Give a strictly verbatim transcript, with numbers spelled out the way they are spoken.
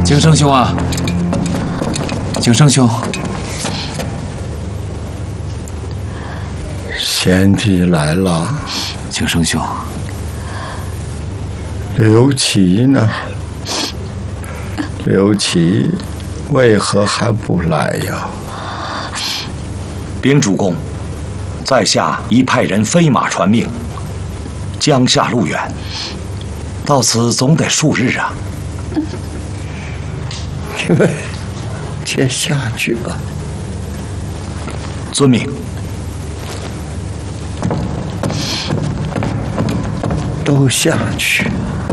景生兄啊，景生兄， 贤弟来了。 景生兄， 刘琦呢？刘琦为何还不来呀？ 禀主公，在下已派人飞马传命，江夏路远，到此总得数日啊。 你们先下去吧。 遵命。 都下去。